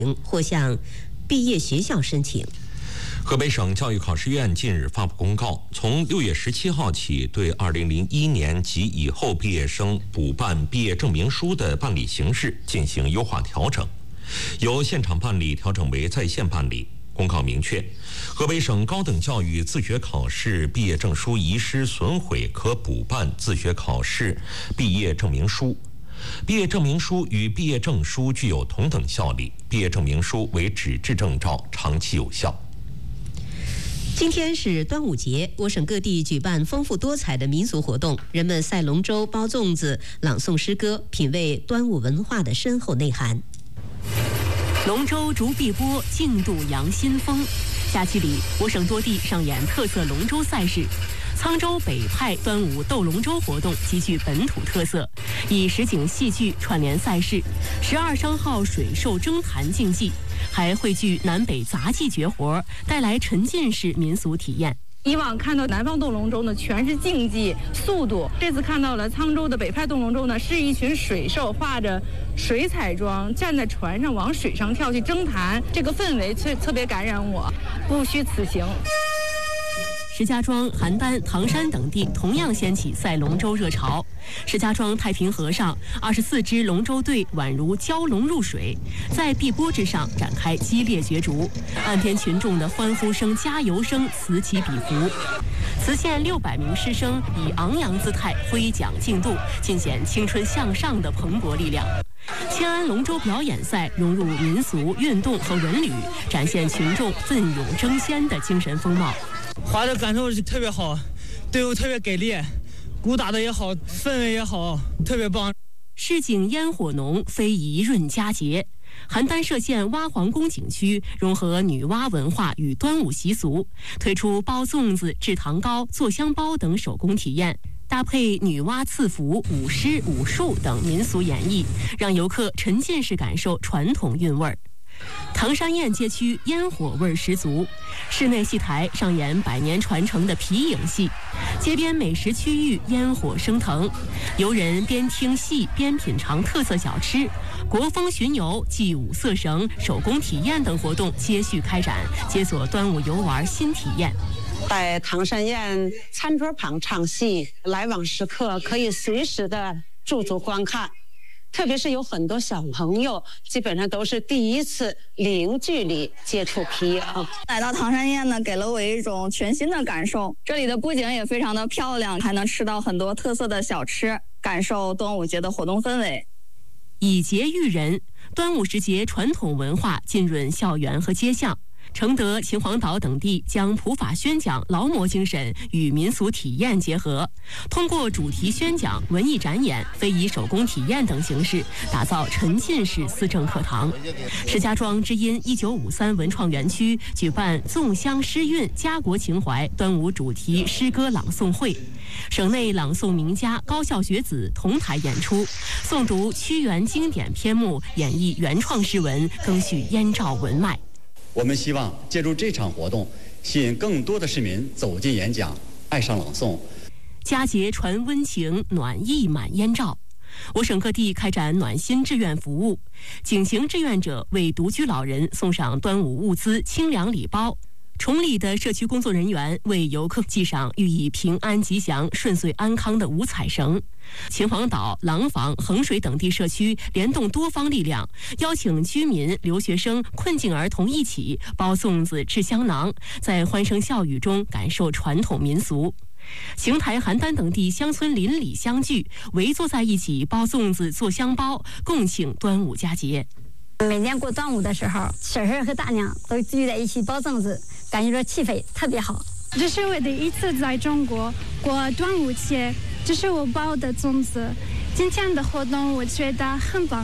或向毕业学校申请。 河北省教育考试院近日发布公告，从6月17号起，对2001年及以后毕业生补办毕业证明书的办理形式进行优化调整，由现场办理调整为在线办理。公告明确，河北省高等教育自学考试毕业证书遗失损毁可补办自学考试毕业证明书。毕业证明书与毕业证书具有同等效力，毕业证明书为纸质证照，长期有效。 今天是端午节，我省各地举办丰富多彩的民俗活动，人们赛龙舟、包粽子、朗诵诗歌，品味端午文化的深厚内涵。 龙舟逐碧波，竞渡扬新风。假期里，我省多地上演特色龙舟赛事。沧州北派端午斗龙舟活动极具本土特色，以实景戏剧串联赛事，12商号水兽争坛竞技，还汇聚南北杂技绝活，带来沉浸式民俗体验。 以往看到南方斗龙舟呢，全是竞技速度。这次看到了沧州的北派斗龙舟呢，是一群水兽画着水彩妆，站在船上往水上跳去争坛，这个氛围特别感染我，不虚此行。 石家庄、邯郸、唐山等地同样掀起赛龙舟热潮。石家庄太平河上，24支龙舟队宛如蛟龙入水，在碧波之上展开激烈角逐，岸边群众的欢呼声、加油声此起彼伏。磁县600名师生以昂扬姿态挥桨竞渡，尽显青春向上的蓬勃力量。迁安龙舟表演赛融入民俗、运动和文旅，展现群众奋勇争先的精神风貌。 滑的感受是特别好，队伍特别给力，鼓打的也好，氛围也好，特别棒。 市井烟火浓，非遗润佳节。邯郸歙县蛙皇宫景区融合女娲文化与端午习俗，推出包粽子、制糖糕、做香包等手工体验，搭配女娲赐福、舞狮、武术等民俗演绎，让游客沉浸式感受传统韵味儿。唐山堰街区烟火味十足，室内戏台上演100年传承的皮影戏，街边美食区域烟火升腾，游人边听戏边品尝特色小吃，国风巡游、祭舞色绳、手工体验等活动接续开展，解锁端午游玩新体验。 在唐山堰餐桌旁唱戏，来往时刻可以随时的驻足观看。特别是有很多小朋友，基本上都是第一次零距离接触皮影。 来到唐山堰呢，给了我一种全新的感受。这里的布景也非常的漂亮，还能吃到很多特色的小吃，感受端午节的活动氛围。 以节育人，端午时节传统文化浸润校园和街巷。承德、秦皇岛等地将普法宣讲、劳模精神与民俗体验结合，通过主题宣讲、文艺展演、非遗手工体验等形式，打造沉浸式思政课堂。石家庄知音1953文创园区举办粽香诗韵、家国情怀端午主题诗歌朗诵会，省内朗诵名家、高校学子同台演出，诵读屈原经典篇目，演绎原创诗文，更续燕赵文脉。 我们希望借助这场活动，吸引更多的市民走进演讲，爱上朗诵。 佳节传温情，暖意满燕赵。我省各地开展暖心志愿服务，景行志愿者为独居老人送上端午物资、清凉礼包。崇礼的社区工作人员为游客系上寓意平安吉祥、顺遂安康的五彩绳。秦皇岛、廊坊、衡水等地社区联动多方力量，邀请居民、留学生、困境儿童一起包粽子、制香囊，在欢声笑语中感受传统民俗。邢台、邯郸等地乡村邻里相聚，围坐在一起包粽子、做香包，共庆端午佳节。 每年过端午的时候，婶婶和大娘都聚在一起包粽子，感觉这气氛特别好。 这是我第一次在中国过端午节，这是我包的粽子。今天的活动我觉得很棒。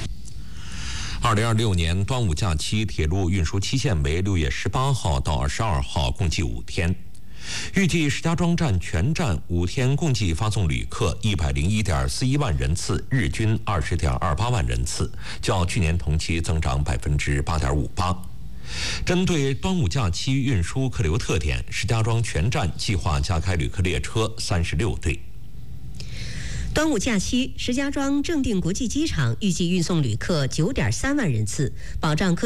2026年端午假期铁路运输期限为6月18号到22号，共计5天。预计石家庄站全站5天共计发送旅客101.41万人次，日均20.28万人次，较去年同期增长8.58%。针对端午假期运输客流特点，石家庄全站计划加开旅客列车36对。 端午假期，石家庄正定国际机场预计运送旅客9.3万人次，保障